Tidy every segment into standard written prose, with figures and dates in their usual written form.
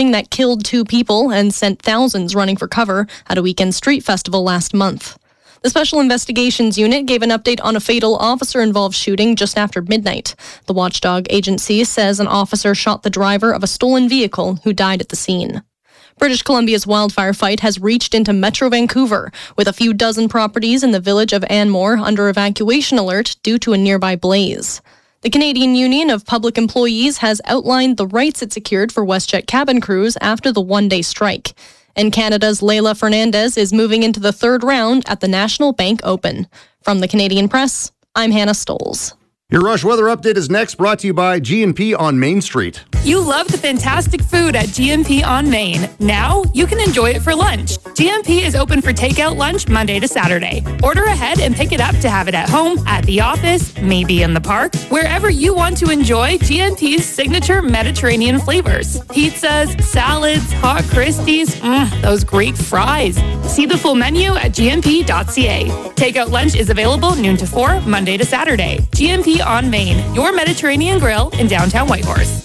shooting that killed 2 people and sent thousands running for cover at a weekend street festival last month. The Special Investigations Unit gave an update on a fatal officer-involved shooting just after midnight. The watchdog agency says an officer shot the driver of a stolen vehicle who died at the scene. British Columbia's wildfire fight has reached into Metro Vancouver, with a few dozen properties in the village of Anmore under evacuation alert due to a nearby blaze. The Canadian Union of Public Employees has outlined the rights it secured for WestJet cabin crews after the one-day strike. And Canada's Leila Fernandez is moving into the 3rd round at the National Bank Open. From the Canadian Press, I'm Hannah Stoles. Your Rush Weather Update is next, brought to you by G&P on Main Street. You love the fantastic food at G&P on Main. Now you can enjoy it for lunch. G&P is open for takeout lunch Monday to Saturday. Order ahead and pick it up to have it at home, at the office, maybe in the park, wherever you want to enjoy G&P's signature Mediterranean flavors. Pizzas, salads, hot Christies, those great fries. See the full menu at gmp.ca. Takeout lunch is available noon to 4, Monday to Saturday. G&P on Main, your Mediterranean grill in downtown Whitehorse.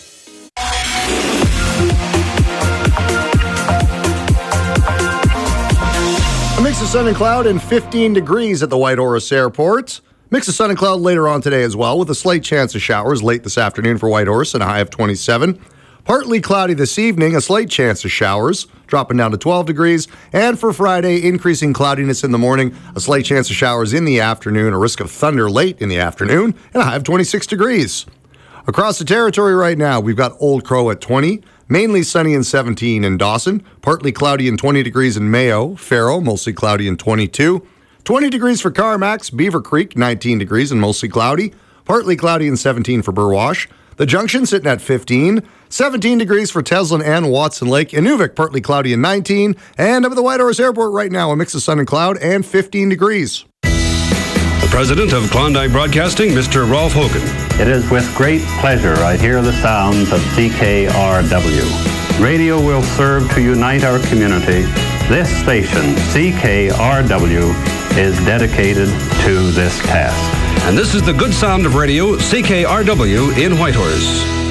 A mix of sun and cloud and 15 degrees at the Whitehorse Airport. Mix of sun and cloud later on today as well, with a slight chance of showers late this afternoon for Whitehorse and a high of 27. Partly cloudy this evening, a slight chance of showers, dropping down to 12 degrees. And for Friday, increasing cloudiness in the morning, a slight chance of showers in the afternoon, a risk of thunder late in the afternoon, and a high of 26 degrees. Across the territory right now, we've got Old Crow at 20, mainly sunny and 17 in Dawson, partly cloudy and 20 degrees in Mayo, Faro, mostly cloudy and 22. 20 degrees for Carmax, Beaver Creek, 19 degrees and mostly cloudy, partly cloudy and 17 for Burwash. The Junction sitting at 15, 17 degrees for Teslin and Watson Lake. Inuvik, partly cloudy and 19. And up at the Whitehorse Airport right now, a mix of sun and cloud and 15 degrees. The president of Klondike Broadcasting, Mr. Rolf Hogan. It is with great pleasure I hear the sounds of CKRW. Radio will serve to unite our community. This station, CKRW, is dedicated to this task. And this is the good sound of radio, CKRW in Whitehorse.